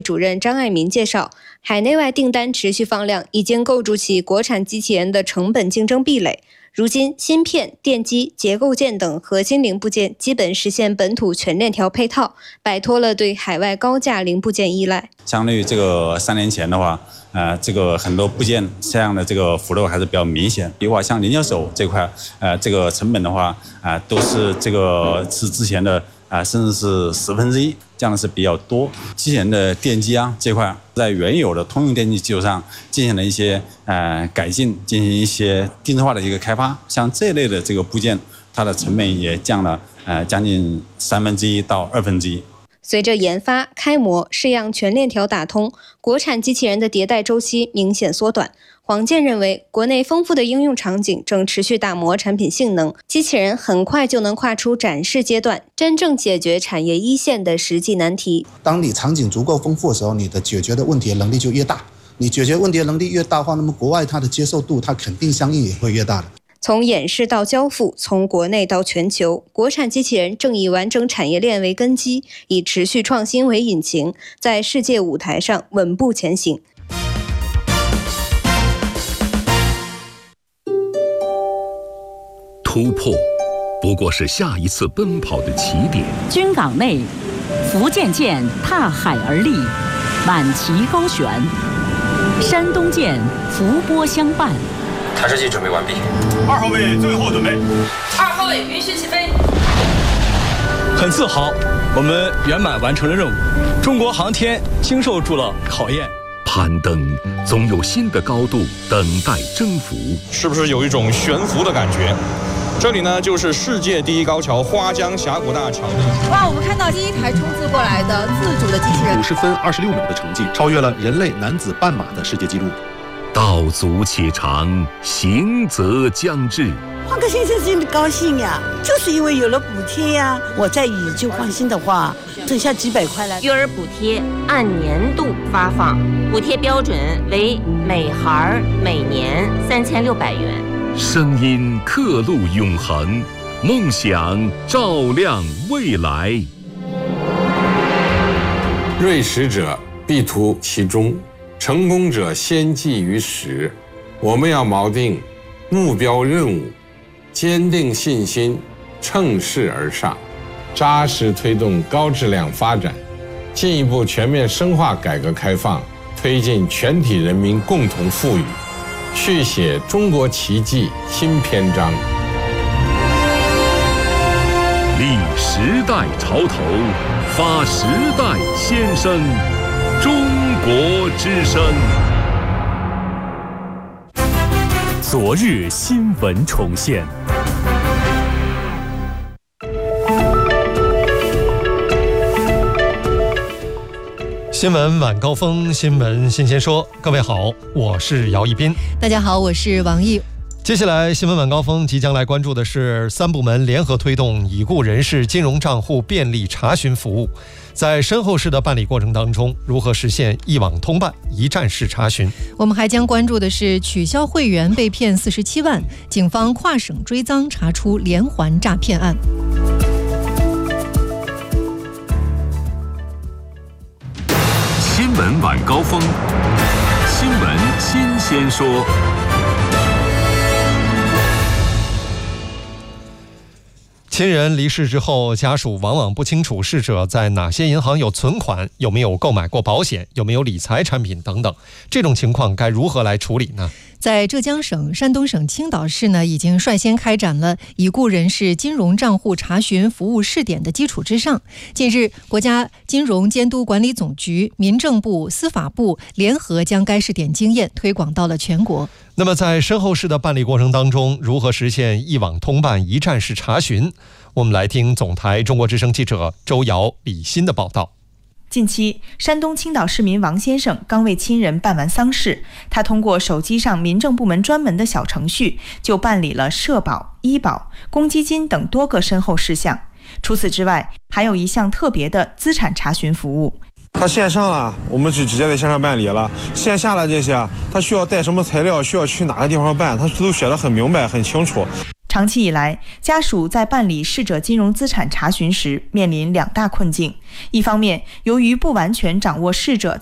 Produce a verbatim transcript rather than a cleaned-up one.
主任张爱民介绍，海内外订单持续放量，已经构筑起国产机器人的成本竞争壁垒。如今，芯片、电机、结构件等核心零部件基本实现本土全链条配套，摆脱了对海外高价零部件依赖。 相对于这个三年前的话，呃，这个很多部件这样的这个幅度还是比较明显。比如话像零件手这块，呃，这个成本的话，啊、呃，都是这个是之前的啊、呃，甚至是十分之一，这样的是比较多。机器人的电机啊这块，在原有的通用电机基础上进行了一些呃改进，进行一些定制化的一个开发。像这类的这个部件，它的成本也降了呃将近三分之一到二分之一。 随着研发、开模、试样全链条打通，国产机器人的迭代周期明显缩短。黄健认为，国内丰富的应用场景正持续打磨产品性能，机器人很快就能跨出展示阶段，真正解决产业一线的实际难题。 当你场景足够丰富的时候，你的解决的问题的能力就越大。你解决问题的能力越大的话，那么国外它的接受度，它肯定相应也会越大的。 从演示到交付，从国内到全球，国产机器人正以完整产业链为根基，以持续创新为引擎，在世界舞台上稳步前行。 突破不过是下一次奔跑的起点。 军港内，福建舰踏海而立，满旗高悬；山东舰伏波相伴。 抬式机准备完毕， 二号位最后准备， 二号位允许起飞。 很自豪，我们圆满完成了任务，中国航天经受住了考验。 攀登总有新的高度等待征服， 是不是有一种悬浮的感觉？这里呢，就是世界第一高桥花江峡谷大桥。 哇，我们看到第一台冲刺过来的自主的机器人， 五十分二十六秒的成绩，超越了人类男子半马的世界纪录。 道阻且长，行则将至。 换个先生真的高兴呀，就是因为有了补贴呀。我在以旧换新的话，挣下几百块来。 育儿补贴按年度发放，补贴标准为每孩每年三千六百元。 声音刻录永恒，梦想照亮未来。 锐识者必图其中，成功者先记于始。我们要锚定目标任务，坚定信心，乘势而上，扎实推动高质量发展，进一步全面深化改革开放，推进全体人民共同富裕，续写中国奇迹新篇章。 立时代潮头，发时代先声，中国之声。 昨日新闻重现。 新闻晚高峰，新闻新鲜说。各位好，我是姚一斌。 大家好，我是王毅。 接下来新闻晚高峰即将来关注的是三部门联合推动已故人士金融账户便利查询服务，在身后事的办理过程当中，如何实现一网通办、一站式查询。 我们还将关注的是取消会员被骗四十七万，警方跨省追赃查出连环诈骗案。 新闻晚高峰，新闻新鲜说。 亲人离世之后，家属往往不清楚逝者在哪些银行有存款，有没有购买过保险，有没有理财产品等等。这种情况该如何来处理呢？ 在浙江省、山东省青岛市呢，已经率先开展了已故人士金融账户查询服务试点的基础之上，近日，国家金融监督管理总局、民政部、司法部联合将该试点经验推广到了全国。 那么在身后事的办理过程当中，如何实现一网通办、一站式查询？我们来听总台中国之声记者周瑶、李欣的报道。 近期，山东青岛市民王先生刚为亲人办完丧事，他通过手机上民政部门专门的小程序，就办理了社保、医保、公积金等多个身后事项。除此之外，还有一项特别的资产查询服务。 他线上了，我们就直接在线上办理了。线下的这些，他需要带什么材料，需要去哪个地方办，他都写得很明白、很清楚。 长期以来，家属在办理逝者金融资产查询时面临两大困境：一方面，由于不完全掌握逝者